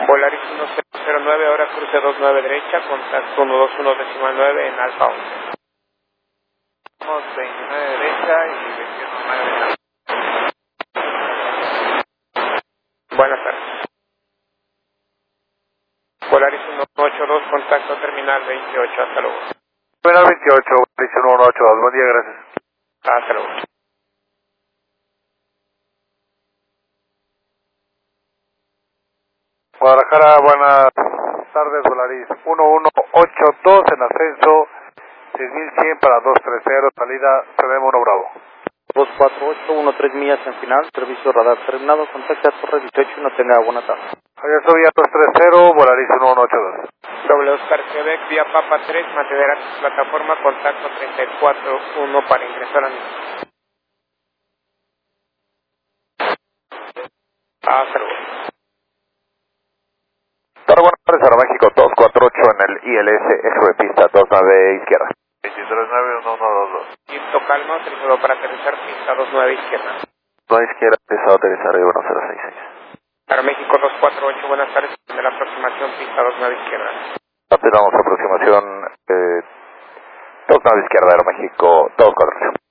Volaris 1009, ahora cruce 29 derecha, contacto 121.9 en Alfa 11. 29 derecha y 21.9 en Alfa. Buenas tardes. Volaris 182, contacto terminal 28, hasta luego. Terminal 28, Volaris 182, buen día, gracias. Hasta luego. Guadalajara, buenas tardes, Volaris 1182 en ascenso, 6100 para 230, salida CDM 1 Bravo. 248, 13 millas en final, servicio radar terminado, contacte a Torre 18 y no tenga buena tarde. Javier Sofía 230, Volaris 1182. Doble Oscar Quebec, vía Papa 3, mantener plataforma, contacto 34.1 para ingresar a mi. Hasta luego. Buenas tardes, Aeroméxico 248 en el ILS, eje de pista 29 izquierda. 239122. Quinto calma, autorizado para aterrizar, pista 29 izquierda. 2 izquierda, empezado a aterrizar, arriba 1066. Aeroméxico 248, buenas tardes, de la aproximación, pista 29 izquierda. Continuamos aproximación 29 izquierda, Aeroméxico 248.